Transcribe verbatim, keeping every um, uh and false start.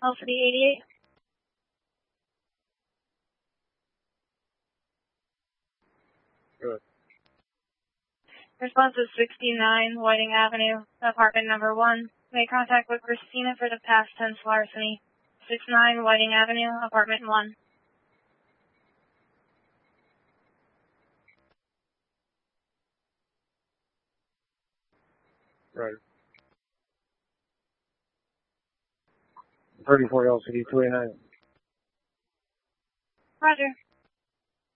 Alpha D eighty-eight. Good. Response is sixty-nine Whiting Avenue, apartment number one. Make contact with Christina for the past tense larceny. sixty-nine Whiting Avenue, apartment one. Right. thirty-four L C D two eighty-nine. Roger.